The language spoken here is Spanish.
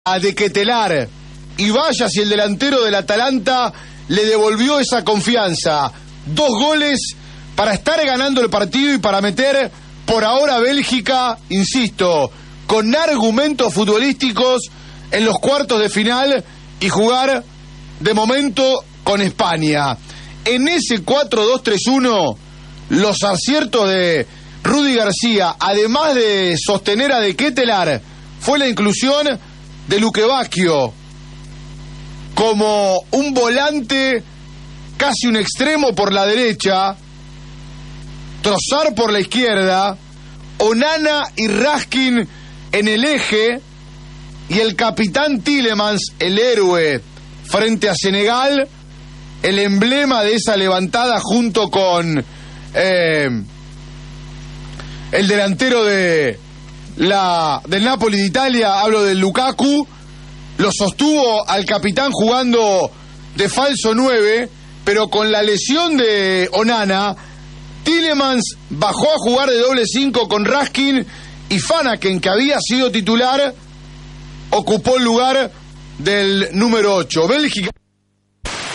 de Ketelar. Y vaya si el delantero del Atalanta le devolvió esa confianza. 2 goles para estar ganando el partido y para meter por ahora a Bélgica, insisto, con argumentos futbolísticos en los cuartos de final y jugar de momento con España. En ese 4-2-3-1, los aciertos de Rudy García, además de sostener a De Ketelar, fue la inclusión de Luque Bacchio como un volante, casi un extremo por la derecha, Trossard por la izquierda, Onana y Raskin en el eje, y el capitán Tielemans, el héroe frente a Senegal, el emblema de esa levantada junto con el delantero del Napoli de Italia, hablo del Lukaku, lo sostuvo al capitán jugando de falso 9, pero con la lesión de Onana, Tielemans bajó a jugar de doble 5 con Raskin, y Fanaken, que había sido titular, ocupó el lugar del número 8. Bélgica